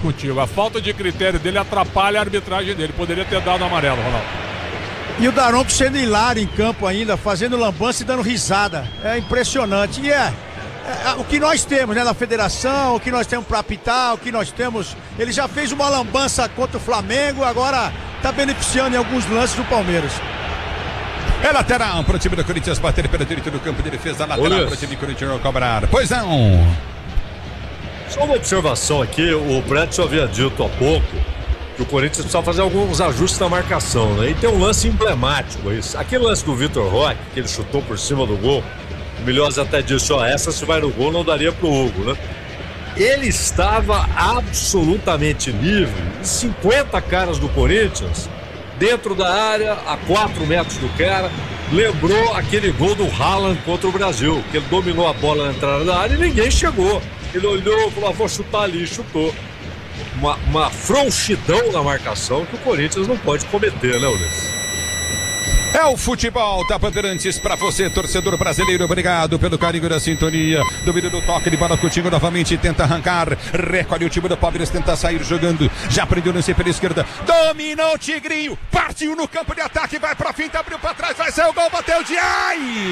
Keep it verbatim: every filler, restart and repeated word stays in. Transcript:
contigo. A falta de critério dele atrapalha a arbitragem dele. Poderia ter dado amarelo, Ronaldo. E o Daronco sendo hilário em campo ainda, fazendo lambança e dando risada. É impressionante. E é, é, é o que nós temos, né, na federação, o que nós temos para apitar, o que nós temos. Ele já fez uma lambança contra o Flamengo, agora está beneficiando em alguns lances do Palmeiras. É lateral para o time do Corinthians bater pela direita do campo de defesa. Lateral para o time do Corinthians cobrar. Pois não. Só uma observação aqui. O Brett havia dito há pouco que o Corinthians precisa fazer alguns ajustes na marcação, né? E tem um lance emblemático aí. Aquele lance do Vitor Roque, que ele chutou por cima do gol. O Milhosa até disse, ó, essa se vai no gol não daria pro Hugo, né? Ele estava absolutamente livre. cinquenta caras do Corinthians dentro da área, a quatro metros do cara. Lembrou aquele gol do Haaland contra o Brasil, que ele dominou a bola na entrada da área e ninguém chegou. Ele olhou e falou, ah, vou chutar ali, chutou. Uma, uma frouxidão na marcação que o Corinthians não pode cometer, né, Ulisses? É o futebol da Bandeirantes pra você, torcedor brasileiro. Obrigado pelo carinho da sintonia. Domínio do toque de bola, Coutinho novamente tenta arrancar. Recolhe o time do Palmeiras, tenta sair jogando. Já prendeu no pela esquerda. Dominou o Tigrinho. Partiu no campo de ataque, vai pra finta, abriu pra trás, vai sair o gol, bateu de ai!